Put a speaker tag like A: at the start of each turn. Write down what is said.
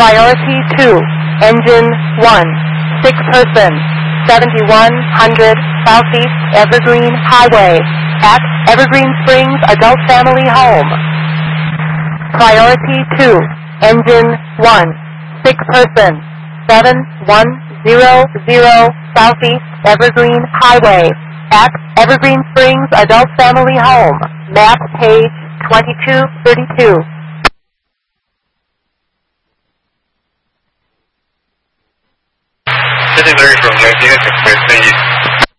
A: Priority 2, Engine 1, 6 person, 7100 Southeast Evergreen Highway, at Evergreen Springs Adult Family Home. Priority 2, Engine 1, 6 person, 7100 Southeast Evergreen Highway, at Evergreen Springs Adult Family Home, map page 2232.
B: This is Larry from Nigeria Express. Thank you.